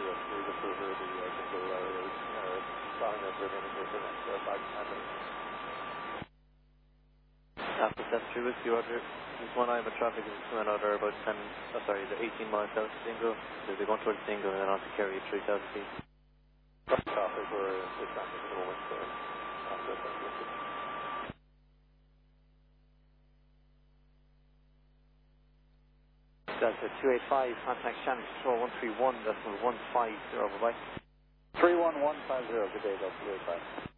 yes, we just over the control areas, planning of remaining here for the next 5 to 10 minutes. After 73 with you, order. There's one eye of traffic is coming out there about 10, sorry, the 18 miles south of Dingle. So they're going towards Dingle and then on to Kerry at 3,000 feet. Traffic, we're dispatching at the moment, after 10 minutes. Delta 285, contact Shannon Control 131, decimal 150, bye-bye. 31150, good day, Delta 285.